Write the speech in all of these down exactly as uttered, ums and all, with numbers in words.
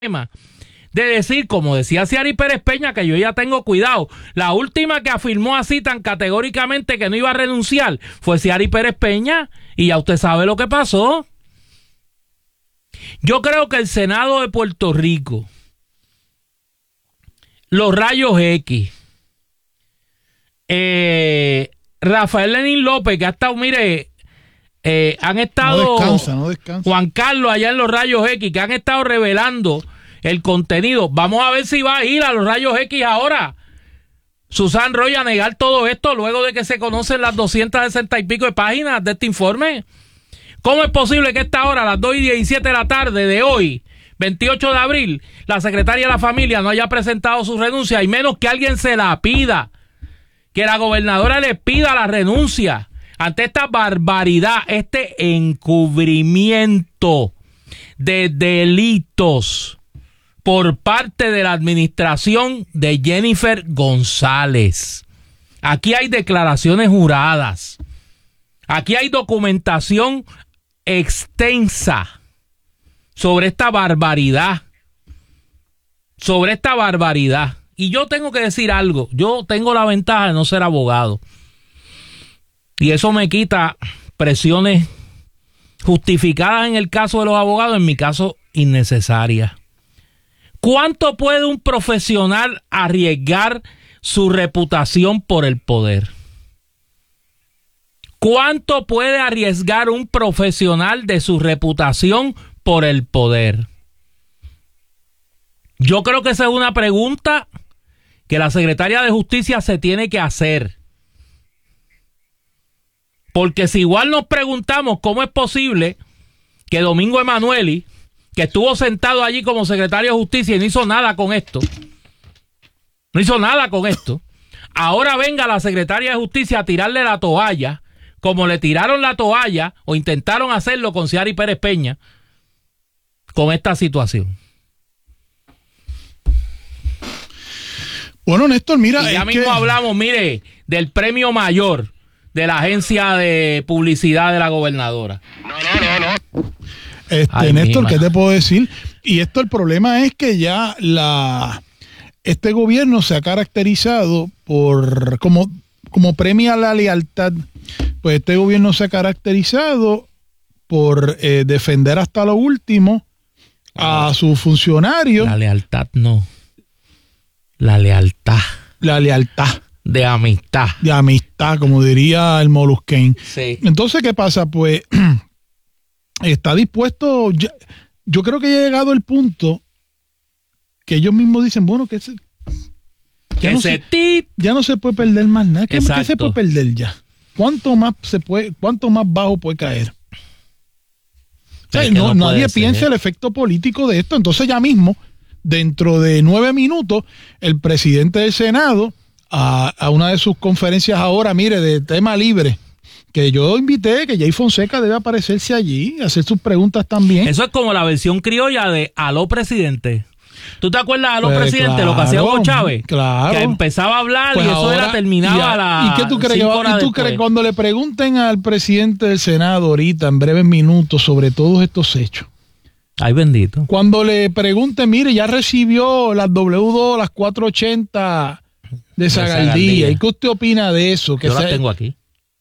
de decir, como decía Ciary Pérez Peña, que yo ya tengo cuidado. La última que afirmó así tan categóricamente que no iba a renunciar fue Ciary Pérez Peña, y ya usted sabe lo que pasó. Yo creo que el Senado de Puerto Rico, los rayos X, eh, Rafael Lenín López, que ha estado, mire, eh, han estado, no descansa, no descansa. Juan Carlos allá en los rayos X, que han estado revelando el contenido. Vamos a ver si va a ir a los rayos X ahora Susan Roy a negar todo esto luego de que se conocen las doscientas sesenta y pico de páginas de este informe. ¿Cómo es posible que a esta hora, a las dos y diecisiete de la tarde de hoy, veintiocho de abril, la secretaria de la familia no haya presentado su renuncia, y menos que alguien se la pida, que la gobernadora le pida la renuncia ante esta barbaridad, este encubrimiento de delitos por parte de la administración de Jennifer González? Aquí hay declaraciones juradas, aquí hay documentación extensa sobre esta barbaridad, sobre esta barbaridad. Y yo tengo que decir algo, yo tengo la ventaja de no ser abogado, y eso me quita presiones justificadas en el caso de los abogados, en mi caso innecesarias. ¿Cuánto puede un profesional arriesgar su reputación por el poder? ¿Cuánto puede arriesgar un profesional de su reputación por el poder? Yo creo que esa es una pregunta que la secretaria de Justicia se tiene que hacer. Porque si igual nos preguntamos cómo es posible que Domingo Emanueli, que estuvo sentado allí como secretario de Justicia y no hizo nada con esto, no hizo nada con esto, ahora venga la secretaria de Justicia a tirarle la toalla, como le tiraron la toalla o intentaron hacerlo con Ciary Pérez Peña, con esta situación. Bueno, Néstor, mira, y ya es mismo que... hablamos, mire, del premio mayor de la agencia de publicidad de la gobernadora. No, no, no, no. Este, Ay, Néstor, ¿qué mima. te puedo decir? Y esto, el problema es que ya la este gobierno se ha caracterizado por, como, como premia la lealtad, pues este gobierno se ha caracterizado por eh, defender hasta lo último a Ah. sus funcionarios. La lealtad no. La lealtad. La lealtad. De amistad. De amistad, como diría el Molusquén. Sí. Entonces, ¿qué pasa? Pues está dispuesto, ya, yo creo que ya ha llegado el punto que ellos mismos dicen, bueno, que se, ya, Que no se se, tit. ya no se puede perder más nada. ¿Qué, ¿qué se Exacto. puede perder ya? ¿Cuánto más se puede, cuánto más bajo puede caer? O sea, Es que no, no puede nadie ser. piensa el efecto político de esto. Entonces ya mismo, dentro de nueve minutos, el presidente del Senado, a, a una de sus conferencias ahora, mire, de tema libre, que yo invité, que Jay Fonseca debe aparecerse allí, hacer sus preguntas también. Eso es como la versión criolla de Aló Presidente. ¿Tú te acuerdas de Aló Pues Presidente? claro, Lo que hacía Hugo Chávez. claro. Que empezaba a hablar Pues y eso ahora, era terminaba y, a- la. ¿Y qué tú crees? que cinco va- horas ¿Y tú después. crees cuando le pregunten al presidente del Senado ahorita, en breves minutos, sobre todos estos hechos? Ay, bendito. Cuando le pregunten, mire, ya recibió las W dos, las cuatrocientos ochenta de Zagaldía. Zagaldía. ¿Y qué usted opina de eso? Que Yo las se- tengo aquí.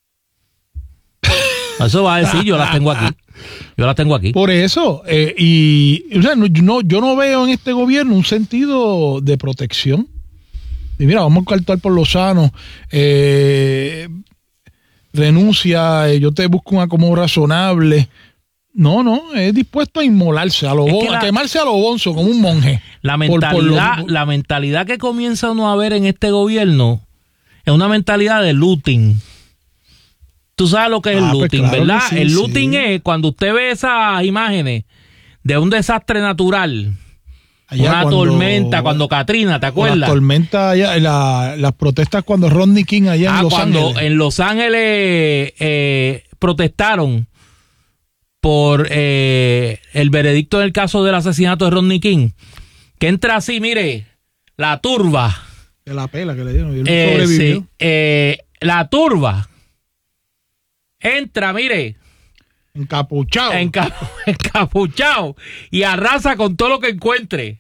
Eso va a decir, yo las tengo aquí. Yo las tengo aquí. Por eso, eh, y o sea, no, yo no, yo no veo en este gobierno un sentido de protección. Y mira, vamos a cartar por lo sano, eh, renuncia, eh, yo te busco un acomodo razonable. No, no, es dispuesto a inmolarse, a, lo Es bon- que la- a quemarse a lo bonzo como un monje. La Por- por mentalidad, lo- la mentalidad que comienza uno a ver en este gobierno es una mentalidad de looting. Tú sabes lo que es el Ah, pues looting, claro que ¿verdad? sí, el sí. looting es cuando usted ve esas imágenes de un desastre natural, Allá una cuando- tormenta, cuando Katrina, ¿te Las acuerdas? tormentas allá, la- las protestas cuando Rodney King allá Ah, en Los cuando Ángeles. en Los Ángeles eh, protestaron por eh, el veredicto del caso del asesinato de Rodney King, que entra así, mire, la turba. De la pela que le dieron. Y él Eh, sobrevivió. sí, eh, la turba entra, mire, Encapuchado. Enca- encapuchado y arrasa con todo lo que encuentre.